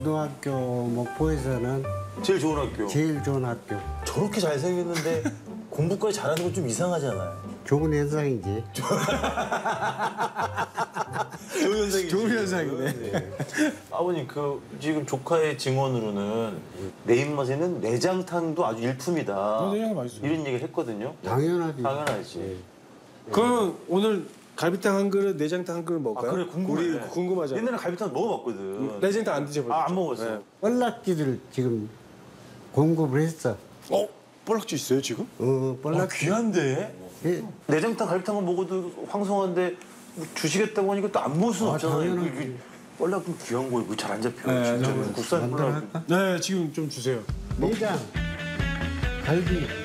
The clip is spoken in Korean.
고등학교 목포에서는 제일 좋은 학교. 제일 좋은 학교. 저렇게 잘생겼는데 공부까지 잘하는 건 좀 이상하잖아요. 좋은 현상이지. 좋은 현상이지. 좋은 현상이네. 네. 아버님 지금 조카의 증언으로는 내 입맛에는 내장탕도 아주 일품이다. 내장이 맛있어요. 이런 얘기를 했거든요. 당연하지. 당연하지. 그럼 오늘 갈비탕 한 그릇, 내장탕 한 그릇 아 먹을까요? 그래 궁금해. 우리 궁금하잖아. 옛날에 갈비탕 먹어봤거든. 내장탕 안 드셔보셨죠? 안 먹었어. 뻘락지를 지금 공급을 했어. 뻘락지 있어요 지금? 뻘락지. 귀한데? 예. 내장탕 갈비탕은 먹어도 황송한데 뭐 주시겠다고 하니까 또 안 먹을 수는 없잖아요. 당연하지. 뻘락 좀 귀한 거고 잘 안 잡혀. 네, 진짜 네. 국산 뻘락. 만들어갈까? 네, 지금 좀 주세요. 내장, 갈비,